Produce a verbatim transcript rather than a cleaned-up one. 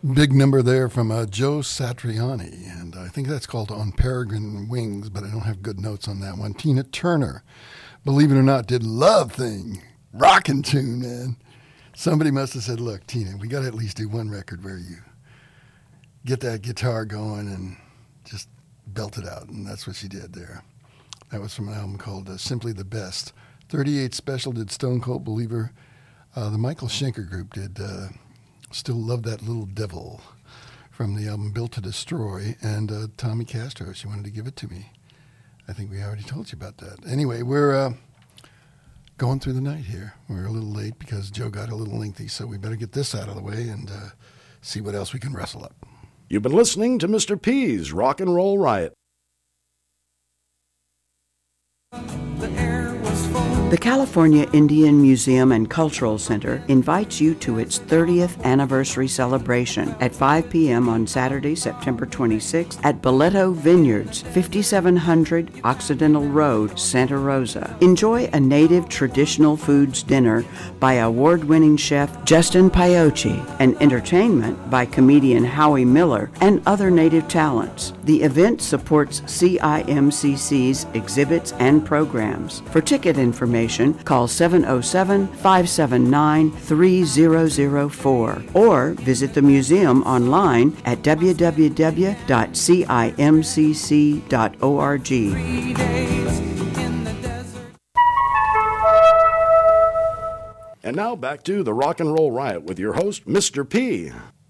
Big number there from uh, Joe Satriani, and I think that's called On Peregrine Wings, but I don't have good notes on that one. Tina Turner, believe it or not, did Love Thing. Rockin' tune, man. Somebody must have said, look, Tina, we got to at least do one record where you get that guitar going and just belt it out, and that's what she did there. That was from an album called uh, Simply the Best. thirty-eight Special did Stone Cold Believer. Uh, the Michael Schenker Group did... Uh, Still Love That Little Devil from the album Built to Destroy. And uh, Tommy Castro, she wanted to give it to me. I think we already told you about that. Anyway, we're uh, going through the night here. We're a little late because Joe got a little lengthy, so we better get this out of the way and uh, see what else we can wrestle up. You've been listening to Mister P's Rock and Roll Riot. The California Indian Museum and Cultural Center invites you to its thirtieth anniversary celebration at five p.m. on Saturday, September twenty-sixth at Boleto Vineyards, fifty-seven hundred Occidental Road, Santa Rosa. Enjoy a native traditional foods dinner by award-winning chef Justin Paiochi and entertainment by comedian Howie Miller and other native talents. The event supports C I M C C's exhibits and programs. For ticket information, call seven oh seven, five seven nine, three zero zero four or visit the museum online at w w w dot c i m c c dot org. And now back to the Rock and Roll Riot with your host, Mister P.